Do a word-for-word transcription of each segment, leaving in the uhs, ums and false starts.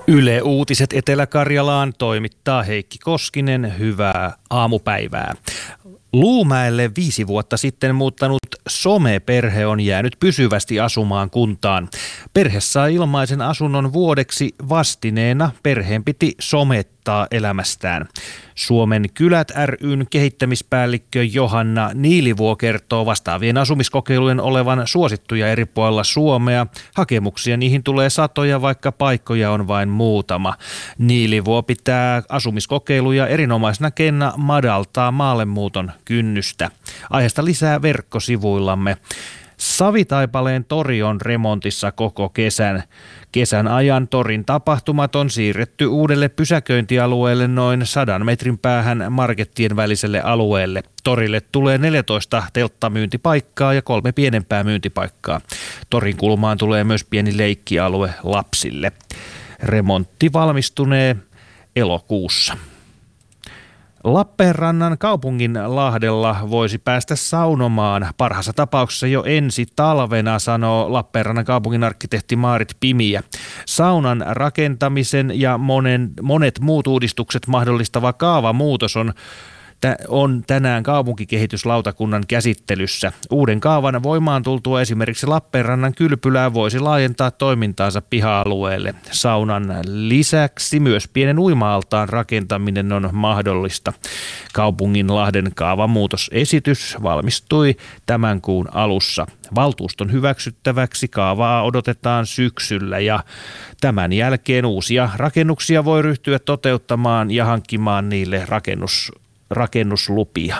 Yle Uutiset Etelä-Karjalaan toimittaa Heikki Koskinen. Hyvää aamupäivää. Luumäelle viisi vuotta sitten muuttanut Some-perhe on jäänyt pysyvästi asumaan kuntaan. Perhe sai ilmaisen asunnon vuodeksi, vastineena perheen piti somettaa elämästään. Suomen kylät ry:n kehittämispäällikkö Johanna Niilivuo kertoo vastaavien asumiskokeilujen olevan suosittuja eri puolilla Suomea. Hakemuksia niihin tulee satoja, vaikka paikkoja on vain muutama. Niilivuo pitää asumiskokeiluja erinomaisena keinona madaltaa maallemuuton kynnystä. Aiheesta lisää verkkosivuillamme. Savitaipaleen tori on remontissa koko kesän. Kesän ajan torin tapahtumat on siirretty uudelle pysäköintialueelle noin sadan metrin päähän markettien väliselle alueelle. Torille tulee neljätoista telttamyyntipaikkaa ja kolme pienempää myyntipaikkaa. Torin kulmaan tulee myös pieni leikkialue lapsille. Remontti valmistunee elokuussa. Lappeenrannan Kaupunginlahdella voisi päästä saunomaan parhaassa tapauksessa jo ensi talvena, sanoo Lappeenrannan kaupungin arkkitehti Maarit Pimiä. Saunan rakentamisen ja monen, monet muut uudistukset mahdollistava kaavamuutos on on tänään kaupunkikehityslautakunnan käsittelyssä. Uuden kaavan voimaan tultua esimerkiksi Lappeenrannan kylpylää voisi laajentaa toimintaansa piha-alueelle. Saunan lisäksi myös pienen uima-altaan rakentaminen on mahdollista. Kaupunginlahden kaavamuutosesitys valmistui tämän kuun alussa. Valtuuston hyväksyttäväksi kaavaa odotetaan syksyllä ja tämän jälkeen uusia rakennuksia voi ryhtyä toteuttamaan ja hankkimaan niille rakennus rakennuslupia.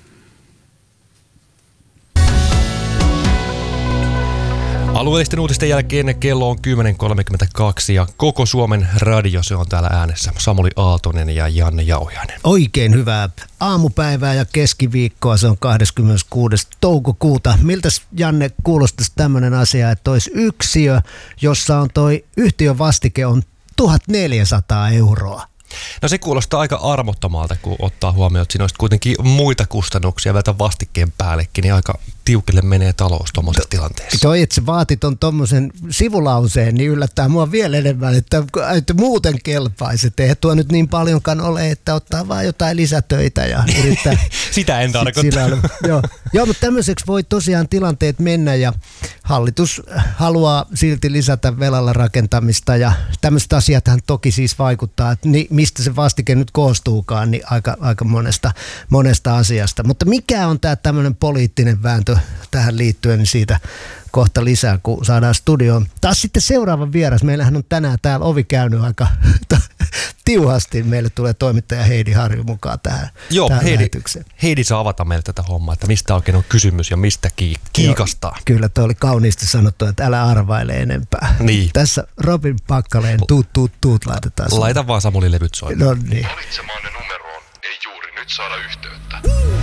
Alueellisten uutisten jälkeen kello on kymmenen kolmekymmentäkaksi ja koko Suomen radio se on täällä äänessä. Samuli Aaltonen ja Janne Jauhiainen. Oikein hyvää aamupäivää ja keskiviikkoa, se on kahdeskymmeneskuudes toukokuuta. Miltäs, Janne, kuulostaisi tämmöinen asia, että olisi yksiö, jossa on toi yhtiön vastike on tuhatneljäsataa euroa? No se kuulostaa aika armottomalta, kun ottaa huomioon, että siinä olisi kuitenkin muita kustannuksia vielä vastikkeen päällekin, niin aika tiukille menee talous tuommoisessa tilanteessa. Toi, että sä vaatit on tuommoisen sivulauseen, niin yllättää mua vielä enemmän, että, että muuten kelpaisi. Että eihän tuo nyt niin paljonkaan ole, että ottaa vaan jotain lisätöitä ja yrittää. Sitä en tarkoita. Joo. Joo, mutta tämmöiseksi voi tosiaan tilanteet mennä ja hallitus haluaa silti lisätä velalla rakentamista ja tämmöiset asiathan toki siis vaikuttaa, että ni, mistä se vastike nyt koostuukaan, niin aika, aika monesta, monesta asiasta. Mutta mikä on tämä tämmöinen poliittinen vääntö tähän liittyen, niin siitä kohta lisää, kun saadaan studioon. Taas sitten seuraava vieras. Meillähän on tänään täällä ovi käynyt aika tiuhasti. Meille tulee toimittaja Heidi Harju mukaan tähän, Joo, tähän Heidi, lähetykseen. Heidi saa avata meille tätä hommaa, että mistä oikein on kysymys ja mistä ki- kiikastaa. Joo, kyllä, tuo oli kauniisti sanottu, että älä arvaile enempää. Niin. Tässä Robin Pakkaleen tuut, tuut, tuut laitetaan. Laita vaan Samuli levyt soimaan. No niin. Valitsemaanne numeroon ei juuri nyt saada yhteyttä.